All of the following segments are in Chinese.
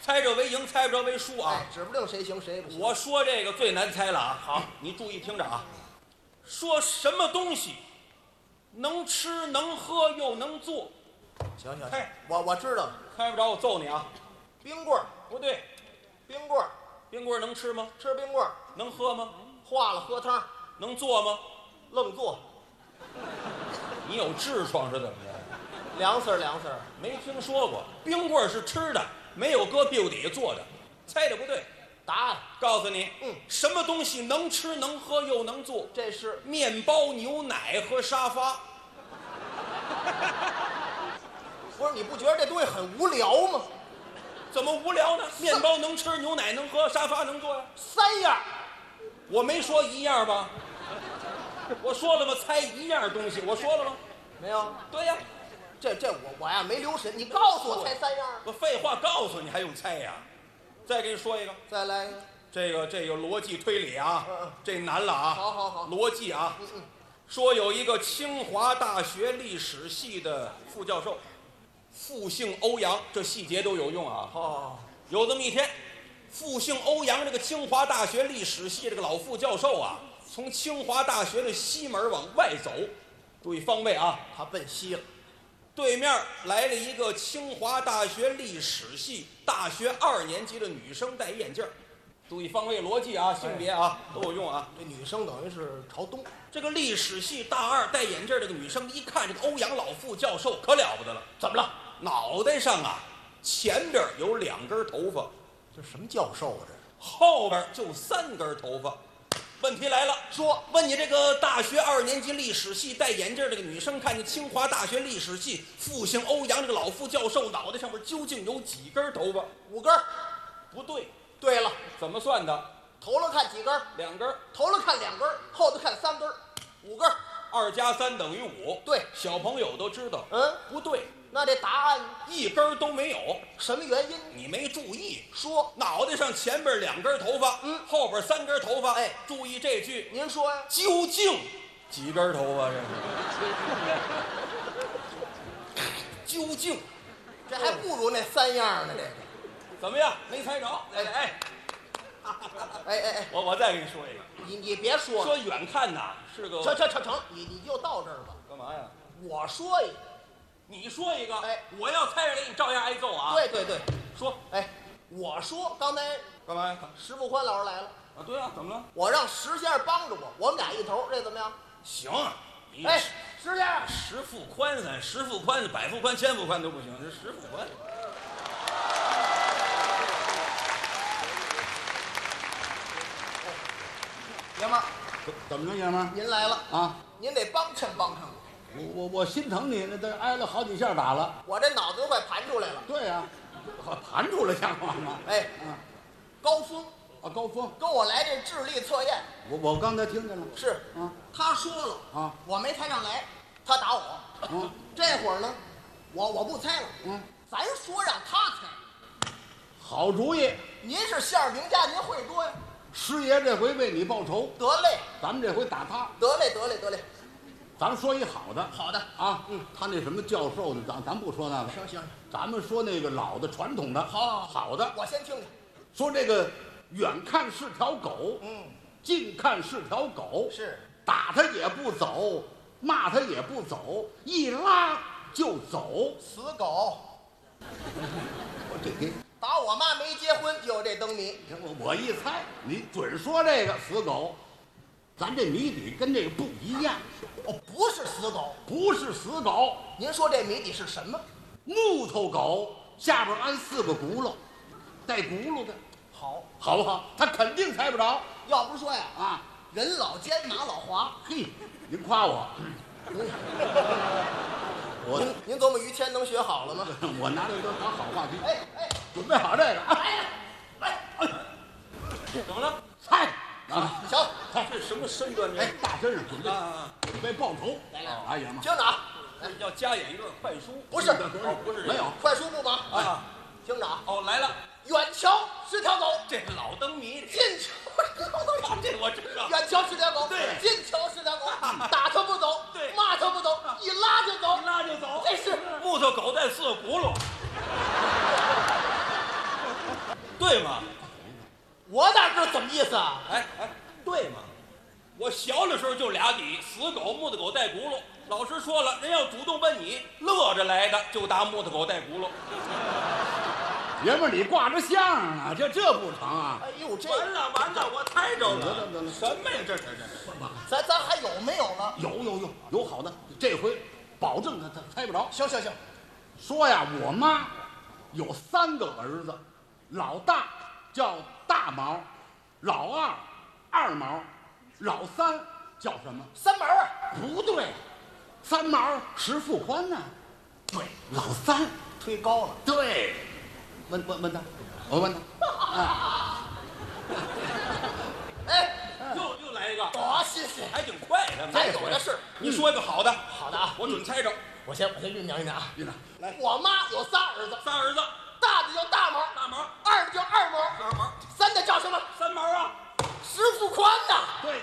猜着为赢，猜不着为输啊！ 哎，指不定谁行谁不行。 我说这个最难猜了啊！好，你注意听着啊，说什么东西能吃能喝又能做？ 行， 猜我知道了， 猜不着我揍你啊！ 冰棍儿， 不对， 冰棍儿， 冰棍儿能吃吗？ 吃冰棍儿， 能喝吗？ 化了喝汤， 能做吗？ 愣做， 你有痔疮是怎么着？ 凉丝儿， 没听说过，冰棍儿是吃的，没有搁屁股底下做的，猜的不对。 答案告诉你，什么东西能吃能喝又能做？ 这是面包、牛奶和沙发。 不是？你不觉得这东西很无聊吗？ 怎么无聊呢？面包能吃，牛奶能喝，沙发能坐呀。 三样， 我没说一样吧？我说了吗？猜一样东西，我说了吗？ 没有？ 对呀。 这我呀没留神，你告诉我猜三样。 我废话告诉你，还用猜呀？再给你说一个， 再来一个。 这个逻辑推理啊，这难了啊。 好， 逻辑啊。说有一个清华大学历史系的副教授，复姓欧阳，这细节都有用啊。有这么一天，复姓欧阳这个清华大学历史系这个老副教授啊，从清华大学的西门往外走，注意方位啊， 他奔西了。 对面来了一个清华大学历史系大学2年级的女生，戴眼镜。注意方位逻辑啊，性别啊都有用啊。 这女生等于是朝东。 这个历史系大2戴眼镜这个女生一看这个欧阳老副教授可了不得了，怎么了？脑袋上啊前边有2根头发， 这什么教授啊？这后边就3根头发。问题来了，说问你这个大学2年级历史系戴眼镜这个女生，看见清华大学历史系复姓欧阳这个老副教授脑袋上面究竟有几根头发 ？5根。 不对。 对了， 怎么算的？ 头了看几根 ？2根。 头了看2根，后头看3根，5根。 2加3等于5。 对， 小朋友都知道。不对。 那这答案 1根都没有。 什么原因？ 你没注意。 说脑袋上前边2根头发，后边3根头发。 哎， 注意这句。 您说呀？ 究竟几根头发？这是究竟， 这还不如那3样呢。这个怎么样？没猜着？哎，我再给你说一个。 你别说了。 说远看呐是个。 成，你就到这儿吧。 干嘛呀？ 我说一个， 你说一个。 哎， 我要猜着给你照样挨揍啊。 对， 说。 哎，我说刚才干嘛呀？ 石富宽老师来了。 啊，对啊，怎么了？ 我让石先生帮着我们俩一头，这怎么样？ 行。 哎，石先生， 石富宽百富宽千富宽都不行，这石富宽。 爷们儿， 怎么着，爷们儿？ 您来了啊！ 您得帮衬我。 我心疼你，那都挨了好几下打了。 我这脑子都快盘出来了。 对呀，盘出来像话吗？ 哎，高峰啊，高峰跟我来这智力测验。 我刚才听见了。 是啊， 他说了啊， 我没猜上来，他打我。这会儿呢，我不猜了。咱说让他猜。 好主意。 您是相声名家，您会多呀。 师爷这回为你报仇。 得嘞， 咱们这回打他。 得嘞。 咱们说一好的。 好的啊，他那什么教授的，咱不说那个。 行， 咱们说那个老的传统的。好的。 我先听听。 说这个远看是条狗，近看是条狗， 是打他也不走，骂他也不走，一拉就走。 死狗。 我这打我妈没结婚就有这灯谜。 我一猜，你准说这个死狗。咱这谜底跟这个不一样。 不是死狗。 不是死狗。 您说这谜底是什么？ 木头狗下边安4个轱辘，带轱辘的。好不好？他肯定猜不着。 要不说呀，人老奸马老滑。 嘿，您夸我。 您琢磨于谦能学好了吗？ 我拿这都当好话题。 哎， 准备好这个。 来， 怎么了？ 猜啊！行， 这什么身段？ 大身上准备报仇。 来， 哎呀妈！ 听着啊， 要加演一段快书。 不是， 不是， 没有快书不忙啊。 听着啊。 来了。 远瞧是条狗， 这是老灯谜。 近瞧是条狗， 这我知道。 远瞧是条狗， 对， 近瞧是条狗，打它不走， 对， 骂它不走，一拉就走， 走。 这是木头狗带4个轱辘。 对吗？ 我哪知道怎么意思啊？ 哎，对吗？我小的时候就俩底，死狗、木头狗带轱辘。老师说了，人要主动问你，乐着来的就打木头狗带轱辘。 爷们儿，你挂着相呢，这不成啊？ 哎呦，这完了，我猜着了。 得了什么呀？这是咱还有没有了？ 有好的，这回保证他猜不着。 行， 说呀，我妈有3个儿子，老大叫大毛，老二二毛，老三叫什么？ 三毛啊？ 不对，三毛石富宽呢？对，老三忒高了。 对，问他，我问他。 哎， 又来一个， 多谢谢， 还挺快的。 咱有的是。 你说一个好的， 好的啊， 我准猜着。 我先酝酿啊。 院长， 来， 我妈有仨儿子， 仨儿子， 大的叫大毛， 大毛， 二的叫二毛， 二毛， 三的叫什么？ 三毛啊。 石富宽呐。 对，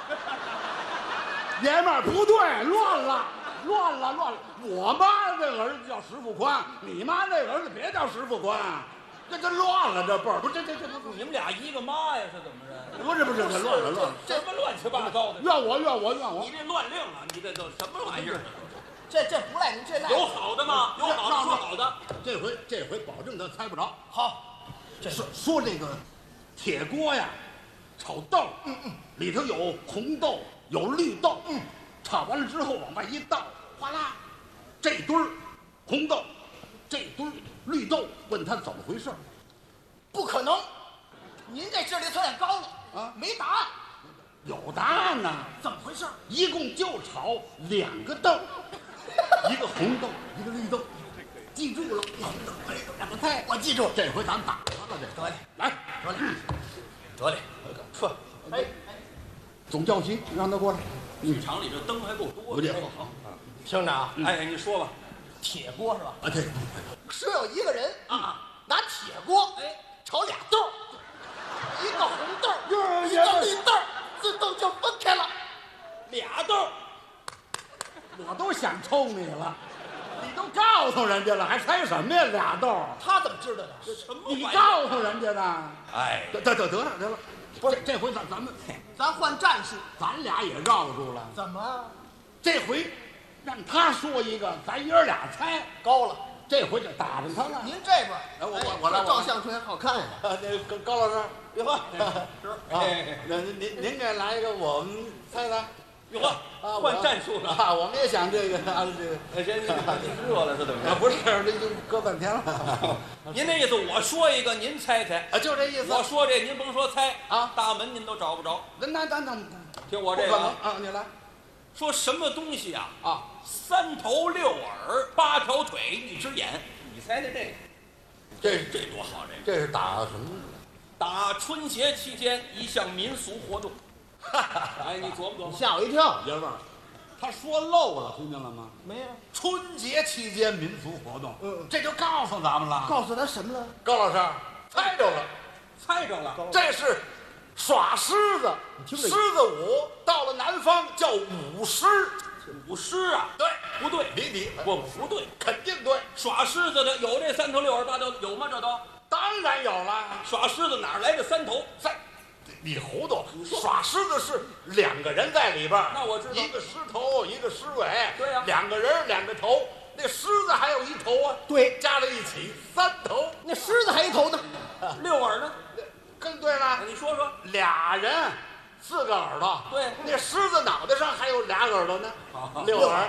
爷们儿不对，乱了。我妈那儿子叫石富宽，你妈那儿子别叫石富宽，这乱了，这辈儿不是这你们俩一个妈呀？是怎么着？ 不是这乱了， 什么乱七八糟的？ 怨我！ 你这乱令了，你这都什么玩意儿？ 这不赖您，这赖有好的吗？有好的说好的。 这回保证他猜不着。 好。 说这个铁锅呀，炒豆，里头有红豆，有绿豆，炒完了之后往外一倒，哗啦，这堆儿红豆，这堆儿绿豆，问他怎么回事？ 不可能，您这智力测验高了啊， 没答案。 有答案呢。 怎么回事？ 一共就炒2个豆，一个红豆，一个绿豆，记住了。红豆、绿豆2个菜， 我记住了。 这回咱打他了，这得嘞， 来， 得嘞，呵，哎， 总教习让他过来。 剧场里这灯还够多的。 好。 听着啊， 哎，你说吧。 铁锅是吧？ 啊，对， 是有一个人拿铁锅炒俩豆，一个红豆，一个绿豆，自动就分开了。 俩豆， 我都想抽你了，你都告诉人家了，还猜什么呀？2豆， 他怎么知道的？ 什么你玩意儿？ 告诉人家的。 哎， 得了，不是这回咱换战术。 咱俩也绕住了。 怎么这回让他说一个，咱爷儿俩猜。 高了？ 这回就打着他了。 您这边， 我来照相出来好看呀。 那高老师， 哟呵， 那您给来一个，我们猜猜。 哟呵，换战术了。 啊，我们也想这个哎，这热了是怎么着？ 不是，这已经搁半天了。 您那意思，我说一个，您猜猜。 啊，就这意思。 我说这，您甭说猜啊， 大门您都找不着。 那听我这个啊，你来。 说什么东西啊？ 啊 ，3头6耳8条腿1只眼，你猜猜这多好？ 这是打什么？ 打春节期间一项民俗活动。哎，你琢磨琢磨。 吓我一跳。 爷们儿，他说漏了，听见了吗？ 没有。 春节期间民俗活动，这就告诉咱们了。 告诉他什么了？ 高老师猜着了， 猜着了， 这是耍狮子，狮子舞，到了南方叫舞狮。 舞狮啊？ 对， 不对，不对， 肯定对。 耍狮子的有这3头6耳8条，有吗？这都当然有了。 耍狮子哪来这3头？ 你糊涂！耍狮子是2个人在里边， 那我知道， 一个狮头，一个狮尾。 对呀 ，2个人2个头，那狮子还有1头啊。 对， 加在一起3头。 那狮子还一头呢 ，6耳呢？ 更对了。 你说说 ，2人4个耳朵。 对， 那狮子脑袋上还有2耳朵呢，6耳。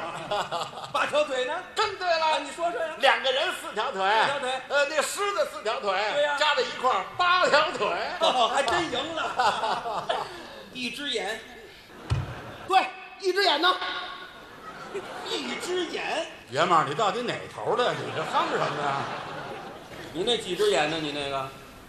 8条腿呢？ 更对了。 你说说呀。 2个人4条腿。 4条腿。 那狮子4条腿。 对呀。 加在一块儿8条腿。 还真赢了。1只眼。 对，1只眼呢 ？1只眼。 爷们儿，你到底哪头的？你这哼什么呀？ 你那几只眼呢？你那个？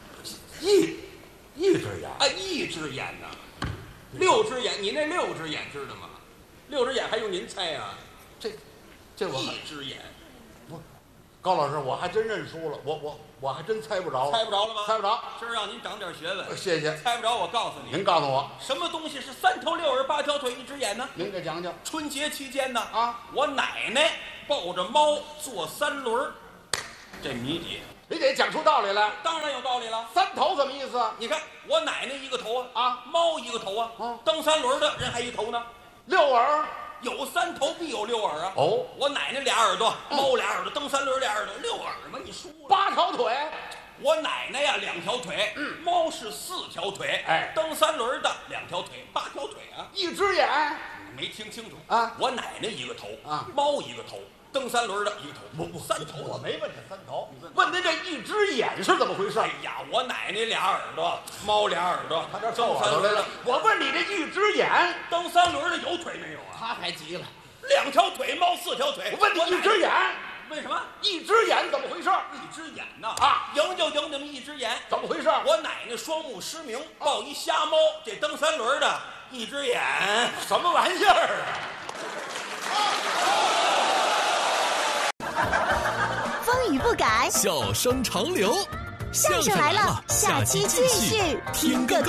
一只眼。 啊，1只眼呢？6只眼，你那6只眼知道吗？6只眼还用您猜呀？ 这我 1只眼。 不，高老师，我还真认输了，我还真猜不着。 猜不着了吗？ 猜不着。 今儿让您长点学问。 谢谢。 猜不着，我告诉你。 您告诉我， 什么东西是3头6耳8条腿1只眼呢？ 您给讲讲。 春节期间呢， 啊， 我奶奶抱着猫坐3轮，这谜底。 你得讲出道理来。 当然有道理了。 三头什么意思？ 你看我奶奶一个头啊猫一个头啊，蹬三轮的人还一头呢。 六耳。 有三头必有六耳啊！ 哦， 我奶奶俩耳朵，猫俩耳朵，蹬三轮俩耳朵，六耳嘛，你输了。 8条腿。 我奶奶呀2条腿，猫是4条腿， 哎， 蹬三轮的2条腿，8条腿啊 ，1只眼。 没听清楚啊！ 我奶奶一个头啊， 猫一个头，蹬三轮的一个头，不3头。 我没问他3头，问您这1只眼是怎么回事？ 哎呀，我奶奶俩耳朵，猫俩耳朵， 他这蹬三轮了。我问你这1只眼， 蹬三轮的有腿没有啊？ 他还急了 ，2条腿，猫4条腿。 我问你1只眼。 为什么 1只眼怎么回事 ？1只眼呐赢就赢你们1只眼， 怎么回事？我奶奶双目失明，抱一瞎猫，这蹬三轮的1只眼， 什么玩意儿啊？风雨不改， 笑声长流， 相声来了，下期继续听个够。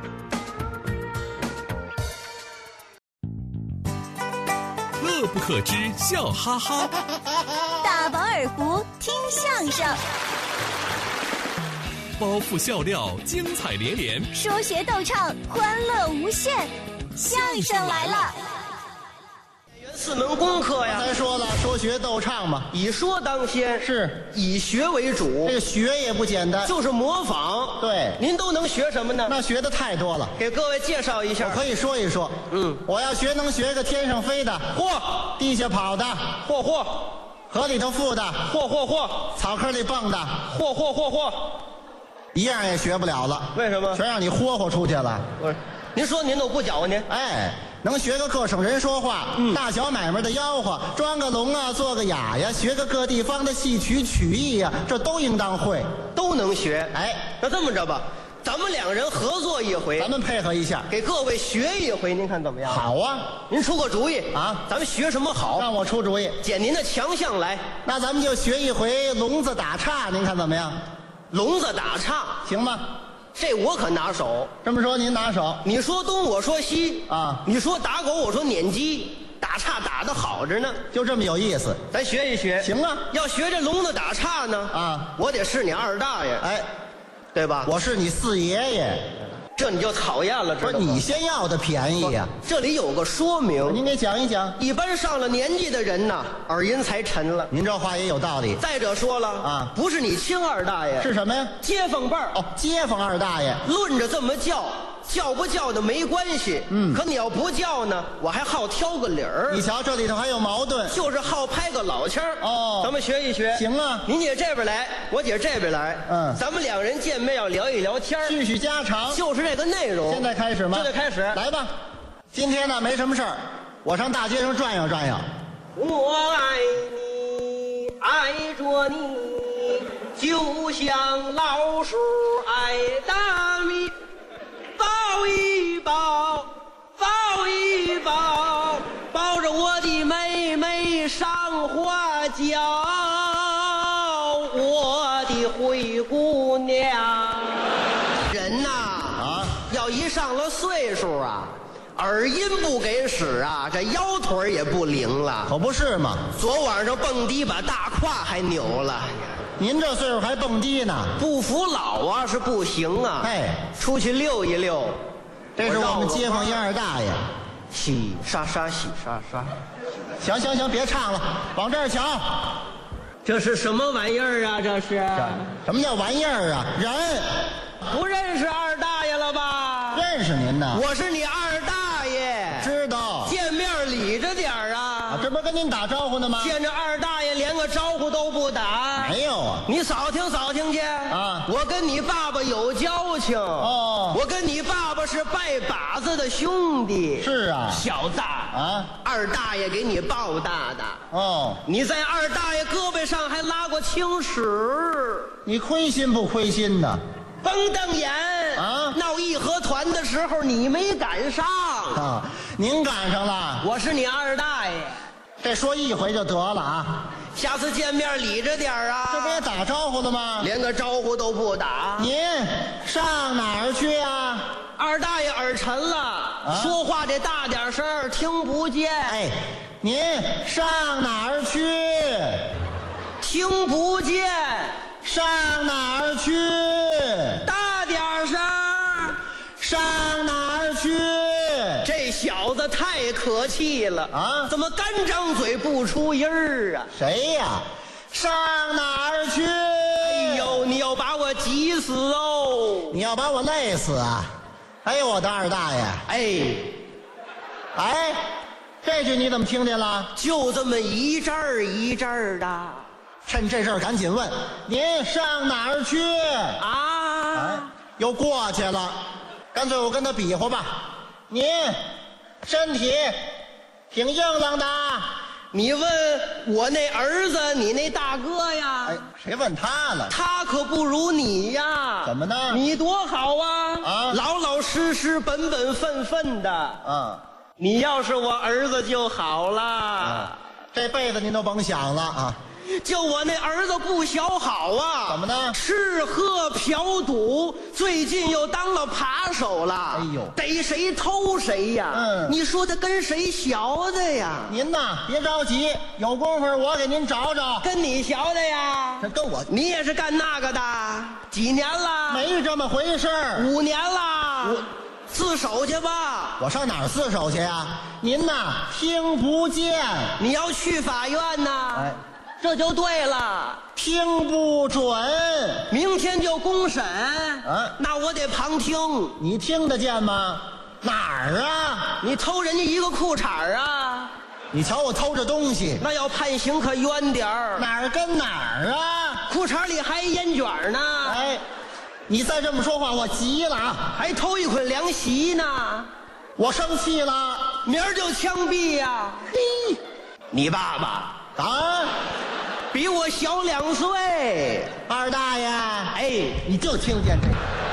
乐不可支，笑哈哈。 大饱耳福，听相声。 包袱笑料，精彩连连。 说学逗唱，欢乐无限。相声来了。 4门功课呀， 才说了，说学逗唱嘛， 以说当先， 是以学为主。 这个学也不简单， 就是模仿。 对， 您都能学什么呢？ 那学的太多了， 给各位介绍一下。 我可以说一说。我要学能学个天上飞的， 嚯； 地下跑的， 嚯； 河里头浮的， 嚯； 草坑里蹦的， 嚯。 一样也学不了了。 为什么？ 全让你霍出去了。 不是，您说您都不搅和您。 哎。 能学个各省人说话，大小买卖的吆喝，装个聋啊，做个哑呀，学个各地方的戏曲曲艺呀，这都应当会， 都能学。 哎， 那这么着吧，咱们2人合作一回， 咱们配合一下， 给各位学一回，您看怎么样？ 好啊， 您出个主意啊， 咱们学什么好？ 让我出主意， 捡您的强项来。 那咱们就学一回聋子打岔，您看怎么样？ 聋子打岔行吗？ 这我可拿手。 这么说您拿手， 你说东我说西啊， 你说打狗我说撵鸡，打岔打得好着呢， 就这么有意思。 咱学一学。 行啊， 要学这聋子打岔呢啊， 我得是你二大爷， 哎， 对吧？ 我是你4爷爷， 这你就讨厌了，知道吗？ 不是你先要的便宜呀。 这里有个说明， 您给讲一讲。 一般上了年纪的人呐，耳音才沉了。 您这话也有道理。 再者说了啊， 不是你亲二大爷， 是什么呀？ 街坊辈儿。 哦，街坊二大爷。 论着这么叫。 叫不叫的没关系，可你要不叫呢，我还好挑个理儿。 你瞧这里头还有矛盾， 就是好拍个老腔儿。 哦， 咱们学一学。 行啊， 您姐这边来，我姐这边来。咱们2人见面要聊一聊天， 叙叙家常， 就是这个内容。 现在开始吗？ 现在开始， 来吧。今天呢没什么事儿，我上大街上转悠转悠。 我爱你，爱着你，就像老鼠爱大米。 抱一抱，抱一抱，抱着我的妹妹上花轿，我的灰姑娘。人呐，要一上了岁数啊，耳音不给使啊，这腰腿也不灵了。 可不是嘛， 昨晚上蹦迪把大胯还扭了。 您这岁数还蹦迪呢？ 不服老啊是不行啊！ 哎， 出去溜一溜。 这是我们街坊一二大爷。 洗刷刷，洗刷刷。 行，别唱了，往这儿瞧。 这是什么玩意儿啊？这是？ 什么叫玩意儿啊？人。 不认识二大爷了吧？ 认识您呢。 我是你二大爷。 知道。 见面理着点儿啊！ 这不跟您打招呼呢吗？ 见着二大爷连个招呼都不打。 没有啊。 你扫听扫听去啊！ 我跟你爸爸有交情哦。 我跟你爸爸是拜把子的兄弟。 是啊。 小子啊， 二大爷给你抱大的。 哦。 你在二大爷胳膊上还拉过青史。 你亏心不亏心呢？ 甭瞪眼啊！ 闹义和团的时候你没赶上啊，您赶上了。 我是你二大爷， 这说一回就得了啊。 下次见面理着点啊。 这不也打招呼了吗？ 连个招呼都不打。 您上哪儿去啊？ 二大爷耳沉了，说话得大点声，听不见。 哎，您上哪儿去？ 听不见。 上哪儿去？ 大点声！ 上哪儿去？ 这小子太可气了啊怎么干张嘴不出音儿啊？ 谁呀？上哪儿去？ 哎呦，你要把我急死哦！ 你要把我累死啊！哎呦，我的二大爷！哎，这句你怎么听见了？ 就这么一阵儿一阵儿的趁这事儿赶紧问，您上哪儿去？ 啊！ 又过去了，干脆我跟他比划吧。您身体挺硬朗的。 你问我那儿子，你那大哥呀？ 哎，谁问他了？ 他可不如你呀！ 怎么呢？ 你多好啊！ 啊老老实实、本本分分的。 啊， 你要是我儿子就好了。 这辈子您都甭想了啊！ 就我那儿子不小好啊！ 怎么呢？ 吃喝嫖赌，最近又当了扒手了。 哎呦逮谁偷谁呀！你说他跟谁学的呀？ 您呐，别着急，有功夫我给您找找。 跟你学的呀？ 这跟我你也是干那个的？几年了？ 没这么回事儿。 5年了。自首去吧。 我上哪儿自首去呀？您呐，听不见。 你要去法院呐？ 哎， 这就对了。 听不准。 明天就公审。 啊， 那我得旁听。 你听得见吗？哪儿啊？ 你偷人家一个裤衩啊？ 你瞧我偷着东西， 那要判刑可冤点儿。 哪儿跟哪儿啊？ 裤衩里还烟卷呢。 哎，你再这么说话，我急了啊！ 还偷一捆凉席呢。 我生气了， 明儿就枪毙呀！嘿，你爸爸啊， 比我小2岁。 二大爷， 哎， 你就听见这个。